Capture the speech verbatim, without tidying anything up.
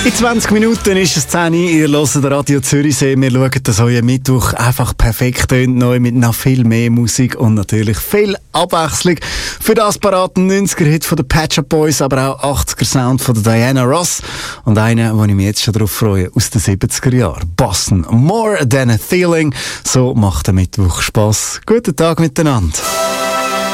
In zwanzig Minuten ist es zehn Uhr, ihr hört Radio Zürichsee. Wir schauen, dass euer Mittwoch einfach perfekt tönt, neu mit noch viel mehr Musik und natürlich viel Abwechslung. Für das paraten neunziger-Hit von den Pet Shop Boys, aber auch achtziger-Sound von der Diana Ross. Und einen, wo ich mich jetzt schon darauf freue, aus den siebziger Jahren. Boston, More Than a Feeling. So macht der Mittwoch Spass. Guten Tag miteinander.